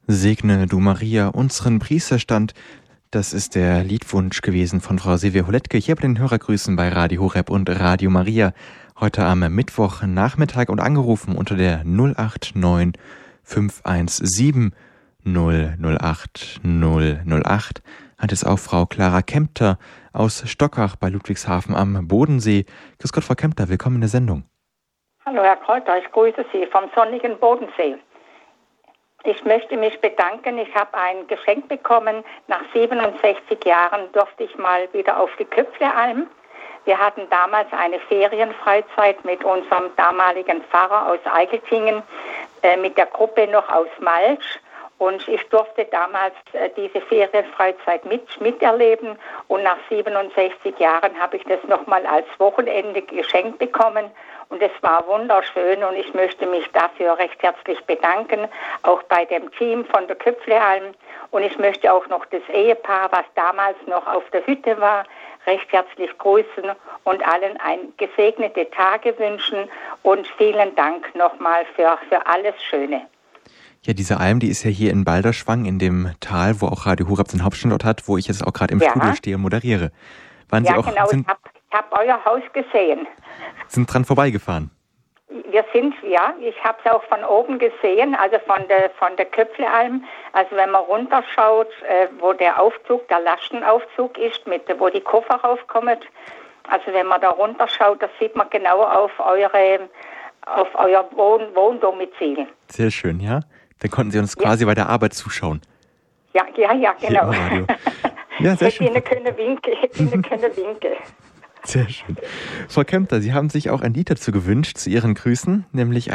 Segne du Maria, unseren Priesterstand. Das ist der Liedwunsch gewesen von Frau Silvia Holetke hier bei den Hörergrüßen bei Radio Horeb und Radio Maria. Heute am Mittwochnachmittag und angerufen unter der 089 517 008 008 hat es auch Frau Clara Kempter aus Stockach bei Ludwigshafen am Bodensee. Grüß Gott, Frau Kempter, willkommen in der Sendung. Hallo Herr Kräuter, ich grüße Sie vom sonnigen Bodensee. Ich möchte mich bedanken, ich habe ein Geschenk bekommen. Nach 67 Jahren durfte ich mal wieder auf die Köpflealm. Wir hatten damals eine Ferienfreizeit mit unserem damaligen Pfarrer aus Eigeltingen, mit der Gruppe noch aus Malsch. Und ich durfte damals diese Ferienfreizeit miterleben. Und nach 67 Jahren habe ich das nochmal als Wochenende geschenkt bekommen. Und es war wunderschön und ich möchte mich dafür recht herzlich bedanken, auch bei dem Team von der Köpflealm. Und ich möchte auch noch das Ehepaar, was damals noch auf der Hütte war, recht herzlich grüßen und allen gesegnete Tage wünschen. Und vielen Dank nochmal für alles Schöne. Ja, diese Alm, die ist ja hier in Balderschwang, in dem Tal, wo auch Radio Horeb seinen Hauptstandort hat, wo ich jetzt auch gerade im Studio stehe und moderiere. Waren Sie auch, genau, ich hab euer Haus gesehen. Sind dran vorbeigefahren? Ich habe es auch von oben gesehen, also von der Köpflealm. Also wenn man runterschaut, wo der Aufzug, der Lastenaufzug ist, wo die Koffer raufkommen. Also wenn man da runterschaut, das sieht man genau auf euer Wohndomizil. Sehr schön, ja. Dann konnten Sie uns quasi bei der Arbeit zuschauen. Ja, genau. Ja, sehr schön. Hätte Ihnen können winken. Sehr schön. Frau Kempter, Sie haben sich auch ein Lied dazu gewünscht, zu Ihren Grüßen, nämlich